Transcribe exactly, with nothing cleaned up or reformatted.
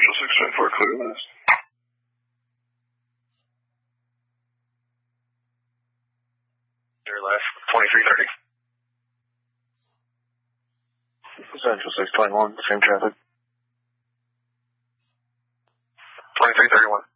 Central six twenty-four, clear last. Clear last, twenty-three thirty. Central six twenty-one, same traffic. twenty-three thirty-one.